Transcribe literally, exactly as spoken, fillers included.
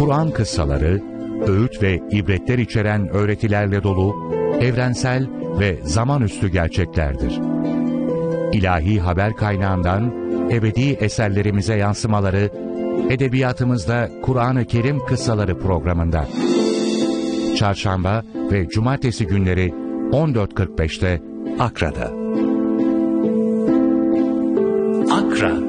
Kur'an kıssaları, öğüt ve ibretler içeren öğretilerle dolu, evrensel ve zamanüstü gerçeklerdir. İlahi haber kaynağından ebedi eserlerimize yansımaları, edebiyatımızda Kur'an-ı Kerim kıssaları programında. Çarşamba ve cumartesi günleri on dört kırk beşte Akra'da. Akra